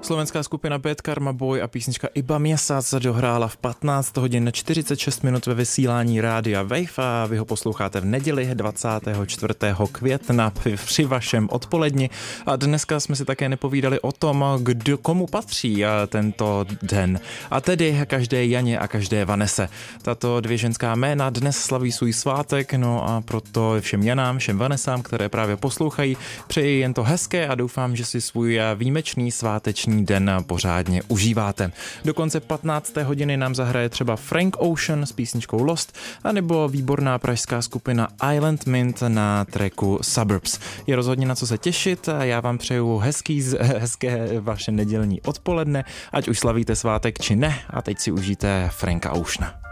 Slovenská skupina Bad Karma Boy a písnička Iba měsíc dohrála v 15 hodin na 46 minut ve vysílání Rádia Wave a vy ho posloucháte v neděli 24. května při vašem odpoledni. A dneska jsme si také nepovídali o tom, komu patří tento den. A tedy každé Janě a každé Vanese. Tato dvě ženská jména dnes slaví svůj svátek, no a proto všem Janám, všem Vanesám, které právě poslouchají, přeji jen to hezké a doufám, že si svůj výjimečný sváteční den pořádně užíváte. Do konce 15. hodiny nám zahraje třeba Frank Ocean s písničkou Lost, anebo výborná pražská skupina Island Mint na tracku Suburbs. Je rozhodně na co se těšit a já vám přeju hezké vaše nedělní odpoledne, ať už slavíte svátek či ne, a teď si užijte Franka Oceana.